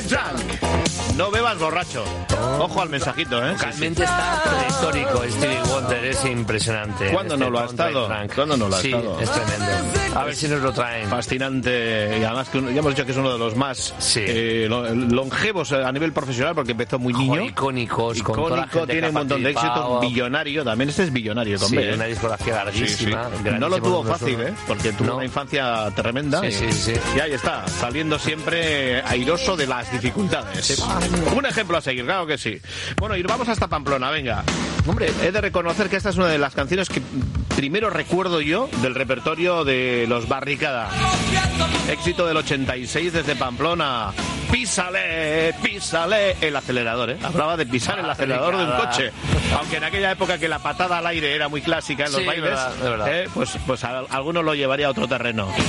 drunk. No bebas borracho. Ojo al mensajito, ¿eh? Realmente está histórico. Stevie Wonder es impresionante. ¿Cuándo no lo ha estado? ¿Cuándo no lo ha estado? Es tremendo. A ver si nos lo traen. Fascinante. Y además que ya hemos dicho que es uno de los más longevos a nivel profesional porque empezó muy niño. Icónicos. Icónico, tiene un montón de éxitos. Billonario, también este es billonario también. Sí, una discografía larguísima. No lo tuvo fácil, porque tuvo una infancia tremenda. Sí. Y ahí está, saliendo siempre airoso de las dificultades. Sí. Un ejemplo a seguir, claro que sí. Bueno, y vamos hasta Pamplona, venga. Hombre, he de reconocer que esta es una de las canciones que primero recuerdo yo del repertorio de los Barricada. Éxito del 86 desde Pamplona. Písale, písale el acelerador, ¿eh? Hablaba de pisar el acelerador de un coche. Aunque en aquella época que la patada al aire era muy clásica en los bailes, verdad. pues alguno lo llevaría a otro terreno.